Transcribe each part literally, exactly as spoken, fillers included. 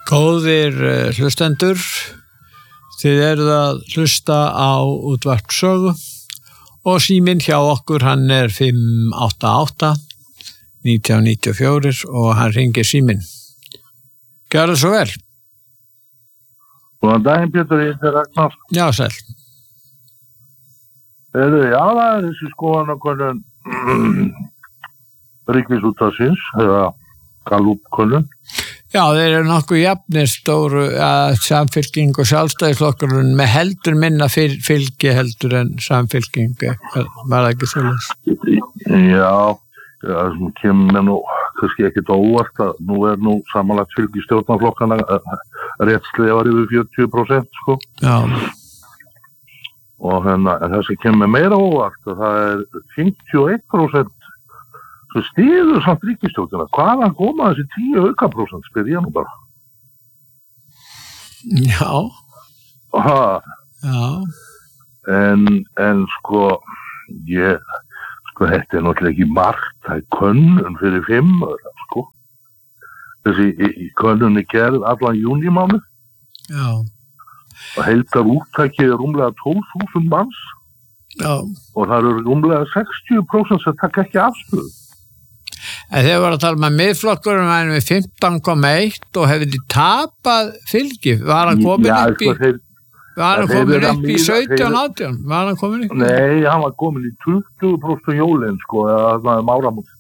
Góðir uh, hlustendur, þið eruð að hlusta á útvarp Sögu og síminn hjá okkur hann er fimm átta átta nítján níutíu og fjögur og hann ringir síminn. Gjörðu svo vel. Góðan daginn, Pétur, ég er Ragnar. Já, sæl. Eru, já, það er þessi skoðanakönnun Ríkisútvarpsins, eða Gallup-könnun. Já, þeir eru nokkuð jafnir stóru að Samfylking og Sjálfstæðisflokkurinn með heldur minna fyl, fylgi heldur en Samfylking, var það ekki svoleiðis? Já, það sem kemur nú kannski ekkert óvart að nú er nú samanlagt fylgi stjórnarflokkana réttslega yfir fjörutíu prósent, sko. Já. Og hérna, það sem kemur meira óvart að það er fimmtíu og eitt prósent svo stiður samt ríkisstjórnina. Hvaðan koma þessi tíu auka prósent, spyr ég nú bara. Já. Aha. Já. En, en sko, ég, sko, þetta er náttúrulega ekki margt, það er könnun fyrir fimm, sko. Þessi í, í könnun er gerð allan júnímánuð. Já. Og heildar úttækið er rúmlega tólf þúsund manns. Já. Og það eru rúmlega sextíu prósent sem taka ekki afstöðu. En þeir voru að tala með miðflokkurinn var með fimmtán komma eitt og hefði tapað fylgi. Var hann komin Já, upp í, sko, þeir, var hann komin upp í sautján átján? Var hann komin upp í? Nei, hann var komin í tuttugu prósent jólinn, sko, eða það er áramót.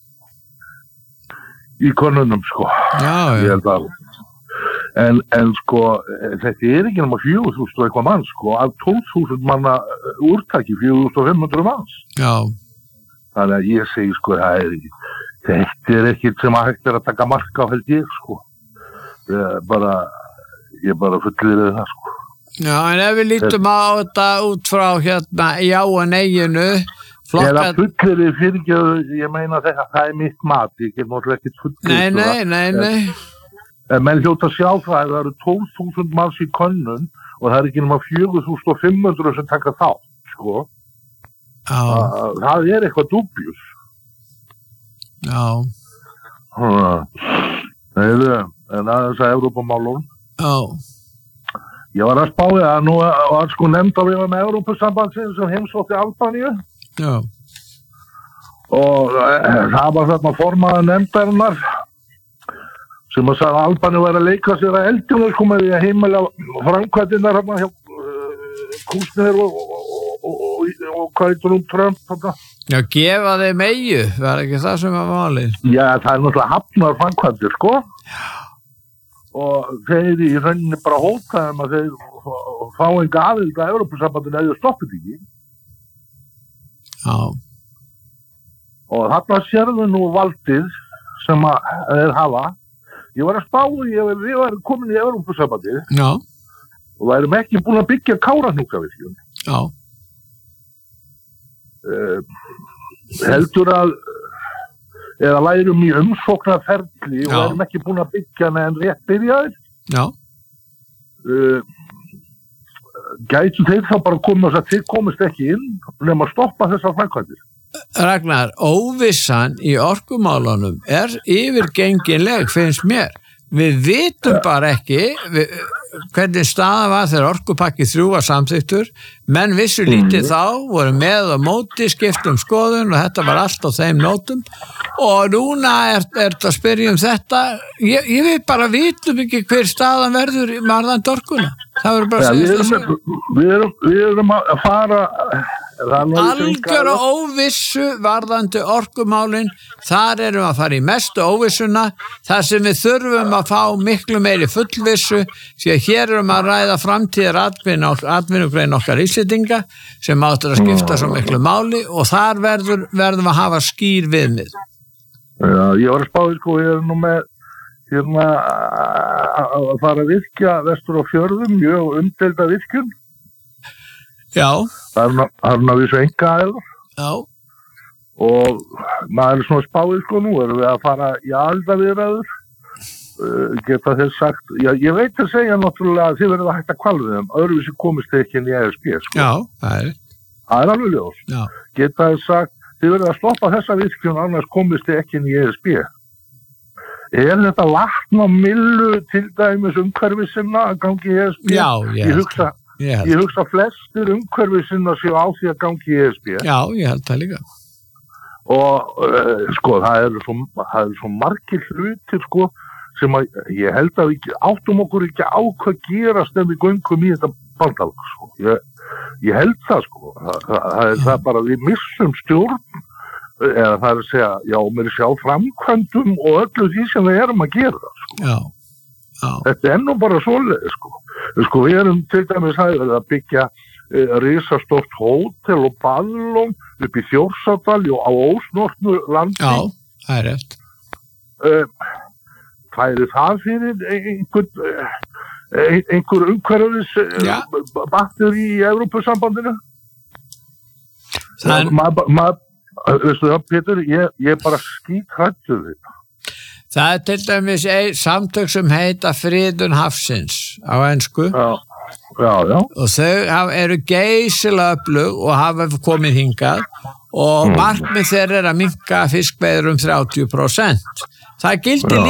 Í könnunum, sko. Já, já. Ég held að. En, en sko, þetta er ekki náma fjögur þúsund og eitthvað manns, sko, af tólf þúsund manna úrtaki, fjögur þúsund og fimm hundruð manns. Já. Þannig að ég segi, sko, það er ekki, þetta er ekkert sem að hægt er að taka mark á, held ég, sko. Ég bara, ég bara fullyrði það, sko. Já, en ef við lítum á þetta út frá hérna, já og neyinu, flokka... Eða fullyrði fyrir ekki, ég meina þetta, það er mitt mat, ég get náttúrulega ekkert fullyrði. Nei, nei, nei, nei. En menn hljóta sjá það, það eru tólf þúsund manns í könnun og það er ekki nema fjögur þúsund og fimm hundruð sem taka þátt, sko. Já. Það, það er eitthvað dúbjus. Já. Það er, en aðeins að Evrópumálum. Já. Ég var að spáði að nú var sko nefnd á við með Evrópusambandsins sem heimsótti Albaníu. Já. Og það var þarna formaður nefndarinnar sem að sagði að Albaníu væri að leika sér að eldjum sko með því að heimila framkvæmdinnar hérna hjá uh, Kúsner og, og, og, og, og hvað heitir hún Trump þarna? Já, gefa þeim eigu, var ekki það sem var valið? Já, það er náttúrulega hafnar framkvæmdir, sko. Já. Og þeir í rauninni bara hótaðum að þeir fá enga aðild að Evrópusambandinu eða stoppið ekki. Já. Og þarna sérðu nú valdið sem að þeir hafa. Ég var að spá í, við varum komin í Evrópusambandið. Já. Og værum ekki búin að byggja Kárahnjúkavirkjun. Já. Uh, heldur að eða værum í umsóknarferli og værum ekki búin að byggja en rétt byrjaðir. Já. Uh, gætu þeir þá bara komið og sagt þeir komist ekki inn nema að stoppa þessar framkvæmdir. Ragnar, óvissan í orkumálunum er yfirgengileg, finnst mér. Við vitum bara ekki við, hvernig staðan var þegar orkupakki þrjú var samþyktur, menn vissu lítið mm. þá, voru með og móti, skiptum skoðun og þetta var allt á þeim nótum og núna er, er þetta að spyrja um þetta, ég, ég veit bara vitum ekki hver staðan verður varðandi orkuna. Það verður bara að segja þessu. Við erum, við erum að fara... Algjör og óvissu varðandi orkumálin, þar erum að fara í mestu óvissuna, þar sem við þurfum að fá miklu meiri fullvissu, því að hér erum að ræða framtíðar atvinnugrein okkar Íslendinga sem áttur að skipta svo miklu máli og þar verður, verðum að hafa skýr viðmið. Já, ég var að spáði sko, ég er nú með hérna að fara að virkja vestur á fjörðum, mjög umdelda virkjun. Já. Það er ná við svo enga aðeins. Já. Og maður er svona spáið sko nú, erum við að fara í aldaviðræður, uh, geta þess sagt, já, ég veit að segja náttúrulega að þið verður að hætta kvalvið þeim, öðruvísi komist þið ekki inn í E S B sko. Já, það er. Það er alveg ljós. Já. Geta þess sagt, þið verður að stoppa þessa virkjun, annars komist þið ekki inn í E S B. er þetta vatn á millu til dæmis umhverfisinna að gangi í E S B? Já, ég, ég hugsa, ég, ég hugsa flestir umhverfisinna séu á því að gangi í E S B. Já, ég held það líka. Og uh, sko, það eru svo, það eru svo margir hlutir sko, sem að ég held að við áttum okkur ekki á hvað gerast ef við göngum í þetta bandalag sko. Ég, ég held það sko, það, það, það er það bara við missum stjórn, eða það er að segja, já, mér er sjá framkvæmdum og öllu því sem við erum að gera sko. Já, já. Þetta er nú bara svoleið sko. Sko, við erum til dæmis að byggja uh, risastórt hótel og baðlóm upp í Þjórsárdal og á ósnortnu landi. Já, það er rétt. Uh, færi það fyrir einhver, uh, einhver umhverfis uh, batteri í Evrópusambandinu? Það... Maður, maður, veistu það, Pétur, ég, ég bara skíthræddur við það. Það er til dæmis ein, samtök sem heita Friðun hafsins á ensku. Já, já, já. Og þau eru geysilega öflug og hafa komið hingað og mm. markmið þeirra er að minnka fiskveiðir um þrjátíu prósent. Það gildir